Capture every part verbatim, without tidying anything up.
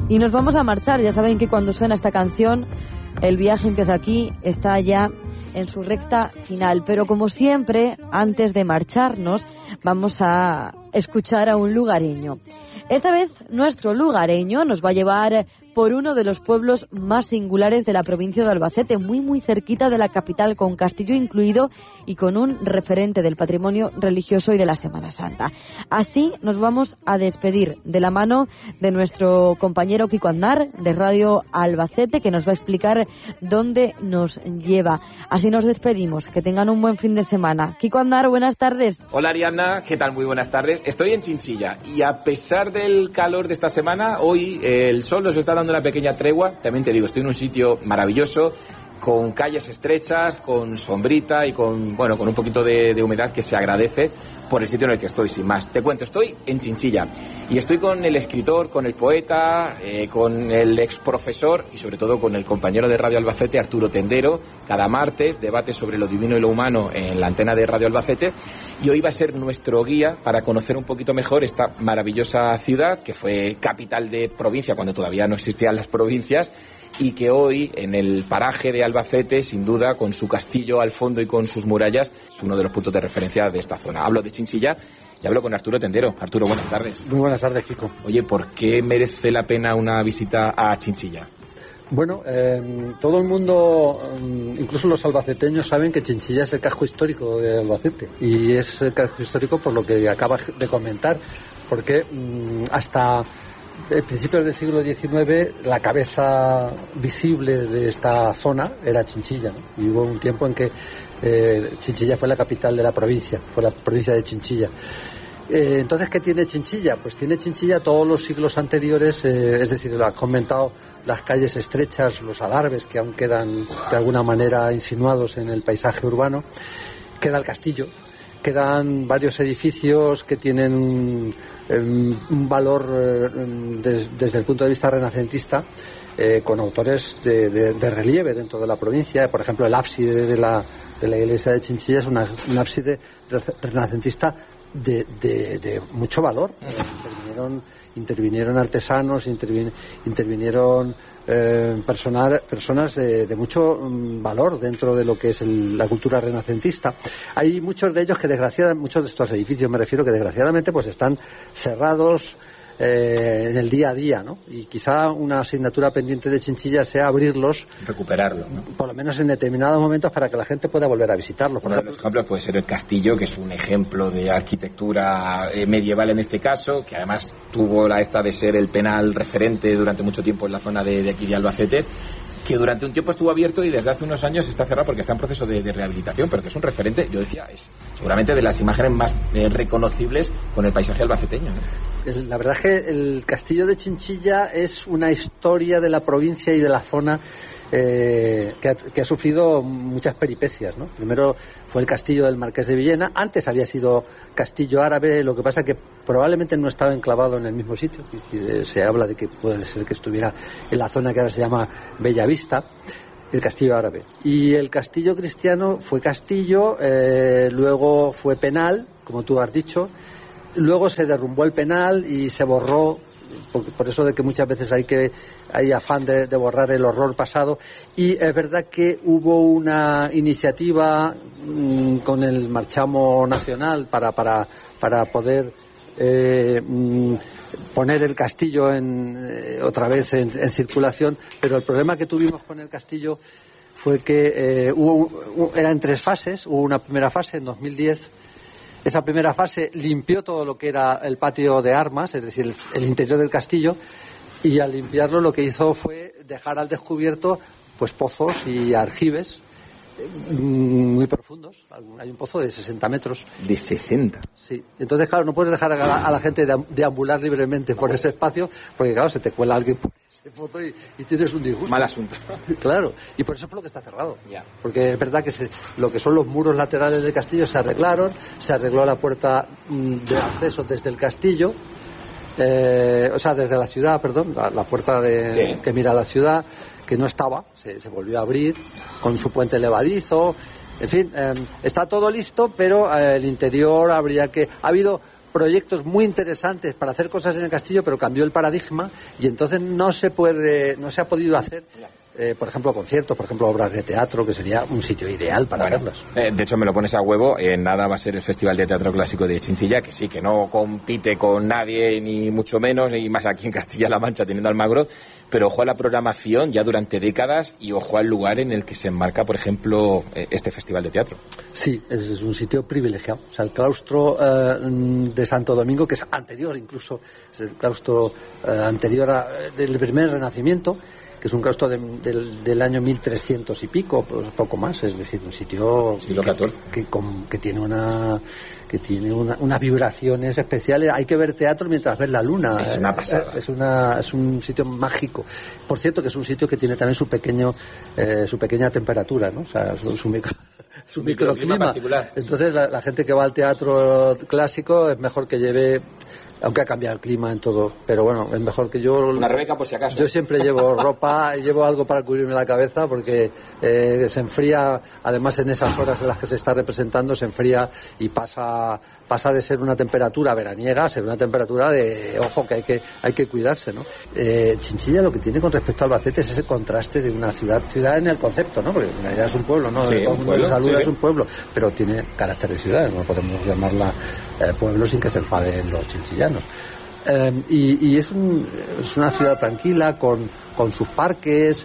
Y nos vamos a marchar. Ya saben que cuando suena esta canción, el viaje empieza aquí, está ya en su recta final. Pero como siempre, antes de marcharnos, vamos a escuchar a un lugareño. Esta vez nuestro lugareño nos va a llevar por uno de los pueblos más singulares de la provincia de Albacete, muy muy cerquita de la capital, con castillo incluido y con un referente del patrimonio religioso y de la Semana Santa. Así nos vamos a despedir de la mano de nuestro compañero Kiko Aznar de Radio Albacete, que nos va a explicar dónde nos lleva. Así nos despedimos, que tengan un buen fin de semana. Kiko Aznar, buenas tardes. Hola Ariadna, ¿qué tal? Muy buenas tardes. Estoy en Chinchilla y a pesar del calor de esta semana, hoy eh, el sol nos está dando una pequeña tregua. También te digo, estoy en un sitio maravilloso, con calles estrechas, con sombrita y con, bueno, con un poquito de, de humedad que se agradece por el sitio en el que estoy, sin más. Te cuento, estoy en Chinchilla y estoy con el escritor, con el poeta, eh, con el ex profesor y sobre todo con el compañero de Radio Albacete, Arturo Tendero. Cada martes debate sobre lo divino y lo humano en la antena de Radio Albacete, y hoy va a ser nuestro guía para conocer un poquito mejor esta maravillosa ciudad que fue capital de provincia cuando todavía no existían las provincias, y que hoy, en el paraje de Albacete, sin duda, con su castillo al fondo y con sus murallas, es uno de los puntos de referencia de esta zona. Hablo de Chinchilla y hablo con Arturo Tendero. Arturo, buenas tardes. Muy buenas tardes, Kiko. Oye, ¿por qué merece la pena una visita a Chinchilla? Bueno, eh, todo el mundo, incluso los albaceteños, saben que Chinchilla es el casco histórico de Albacete. Y es el casco histórico por lo que acabas de comentar, porque mm, hasta el principio del siglo diecinueve la cabeza visible de esta zona era Chinchilla, ¿no? Y hubo un tiempo en que eh, Chinchilla fue la capital de la provincia, fue la provincia de Chinchilla. Eh, entonces, ¿qué tiene Chinchilla? Pues tiene Chinchilla todos los siglos anteriores, eh, es decir, lo has comentado, las calles estrechas, los adarves que aún quedan de alguna manera insinuados en el paisaje urbano, queda el castillo, quedan varios edificios que tienen un, un valor eh, des, desde el punto de vista renacentista, eh, con autores de, de, de relieve dentro de la provincia. Por ejemplo, el ábside de la, de la iglesia de Chinchilla es una, un ábside renacentista de, de, de mucho valor. Intervinieron, intervinieron artesanos, intervin, intervinieron eh, personal, personas de, de mucho um, valor dentro de lo que es el, la cultura renacentista. Hay muchos de ellos que desgraciadamente, muchos de estos edificios me refiero, que desgraciadamente pues están cerrados eh, en el día a día, ¿no? Y quizá una asignatura pendiente de Chinchilla sea abrirlos, recuperarlos, ¿no? Por lo menos en determinados momentos, para que la gente pueda volver a visitarlos. Uno de los ejemplos puede ser el castillo, que es un ejemplo de arquitectura eh, medieval en este caso, que además tuvo la esta de ser el penal referente durante mucho tiempo en la zona de, de aquí de Albacete, que durante un tiempo estuvo abierto y desde hace unos años está cerrado porque está en proceso de, de rehabilitación, pero que es un referente, yo decía, es seguramente de las imágenes más eh, reconocibles con el paisaje albaceteño, ¿no? La verdad es que el castillo de Chinchilla es una historia de la provincia y de la zona eh, que, ha, que ha sufrido muchas peripecias, ¿no? Primero fue el castillo del Marqués de Villena, antes había sido castillo árabe, lo que pasa que probablemente no estaba enclavado en el mismo sitio. Se habla de que puede ser que estuviera en la zona que ahora se llama Bellavista, el castillo árabe. Y el castillo cristiano fue castillo, eh, luego fue penal, como tú has dicho. Luego se derrumbó el penal y se borró, por, por eso de que muchas veces hay que hay afán de, de borrar el horror pasado. Y es verdad que hubo una iniciativa mmm, con el marchamo nacional para, para, para poder eh, mmm, poner el castillo en, eh, otra vez en, en circulación, pero el problema que tuvimos con el castillo fue que eh, hubo, era en tres fases. Hubo una primera fase en dos mil diez. Esa primera fase limpió todo lo que era el patio de armas, es decir, el, el interior del castillo, y al limpiarlo lo que hizo fue dejar al descubierto pues pozos y aljibes muy profundos. Hay un pozo de sesenta metros. ¿De sesenta? Sí. Entonces, claro, no puedes dejar a la, a la gente deambular libremente por ese espacio, porque, claro, se te cuela alguien por ese pozo y, y tienes un disgusto. Mal asunto. Claro. Y por eso es por lo que está cerrado. Ya. Porque es verdad que se, lo que son los muros laterales del castillo se arreglaron, se arregló la puerta de acceso desde el castillo, eh, o sea, desde la ciudad, perdón, la, la puerta de, sí. que mira a la ciudad, que no estaba, se, se volvió a abrir con su puente levadizo. En fin, eh, está todo listo, pero eh, el interior habría que... Ha habido proyectos muy interesantes para hacer cosas en el castillo, pero cambió el paradigma y entonces no se puede, no se ha podido hacer. Eh, por ejemplo, conciertos, por ejemplo, obras de teatro, que sería un sitio ideal para bueno, hacerlas. Eh, de hecho, me lo pones a huevo. En nada va a ser el Festival de Teatro Clásico de Chinchilla, que sí, que no compite con nadie, ni mucho menos, y más aquí en Castilla-La Mancha, teniendo Almagro. Pero ojo a la programación ya durante décadas y ojo al lugar en el que se enmarca, por ejemplo, este Festival de Teatro. Sí, es, es un sitio privilegiado. O sea, el claustro eh, de Santo Domingo, que es anterior incluso, es el claustro eh, anterior a, del primer Renacimiento, que es un claustro de, de, del año mil trescientos y pico, pues poco más, es decir, un sitio siglo catorce que, que, que, que tiene una que tiene una, unas vibraciones especiales. Hay que ver teatro mientras ves la luna. Es una pasada. Es, una, es un sitio mágico. Por cierto, que es un sitio que tiene también su pequeño eh, su pequeña temperatura, ¿no? O sea, su, su micro su microclima particular. Entonces, la, la gente que va al teatro clásico es mejor que lleve, aunque ha cambiado el clima en todo, pero bueno, es mejor que yo... Una Rebeca por si acaso. Yo siempre llevo ropa, llevo algo para cubrirme la cabeza porque eh, se enfría, además en esas horas en las que se está representando, se enfría y pasa pasa de ser una temperatura veraniega a ser una temperatura de, ojo, que hay que hay que cuidarse, ¿no? Eh, Chinchilla lo que tiene con respecto a Albacete es ese contraste de una ciudad, ciudad en el concepto, ¿no? Porque en realidad es un pueblo, ¿no? Sí, todo el mundo se saluda, sí, es un pueblo, pero tiene carácter de ciudad, no podemos llamarla eh, pueblo sin que se enfaden los chinchillanos. Eh, y y es, un, es una ciudad tranquila, con, con sus parques,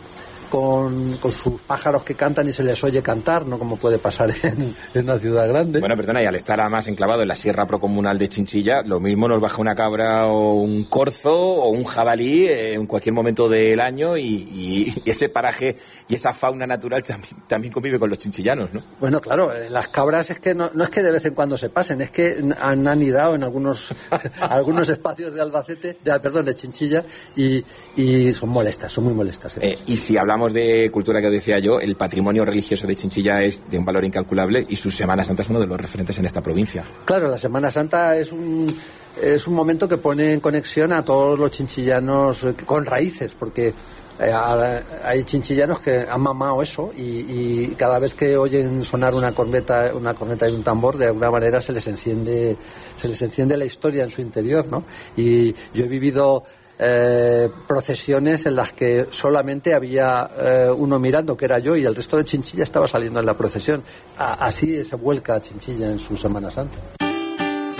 con, con sus pájaros que cantan y se les oye cantar, no como puede pasar en, en una ciudad grande. Bueno, perdona, y al estar además enclavado en la sierra procomunal de Chinchilla, lo mismo nos baja una cabra o un corzo o un jabalí en cualquier momento del año y, y, y ese paraje y esa fauna natural también, también convive con los chinchillanos, ¿no? Bueno, claro, las cabras es que no, no es que de vez en cuando se pasen, es que han anidado en algunos algunos espacios de Albacete, de, perdón, de Chinchilla y, y son molestas, son muy molestas. ¿eh? Eh, y si hablamos de cultura, que decía yo, el patrimonio religioso de Chinchilla es de un valor incalculable y su Semana Santa es uno de los referentes en esta provincia. Claro, la Semana Santa es un, es un momento que pone en conexión a todos los chinchillanos con raíces, porque hay chinchillanos que han mamado eso y, y cada vez que oyen sonar una corneta, una corneta y un tambor, de alguna manera se les enciende, se les enciende la historia en su interior, ¿no? Y yo he vivido Eh, procesiones en las que solamente había eh, uno mirando, que era yo, y el resto de Chinchilla estaba saliendo en la procesión. A, así se vuelca Chinchilla en su Semana Santa.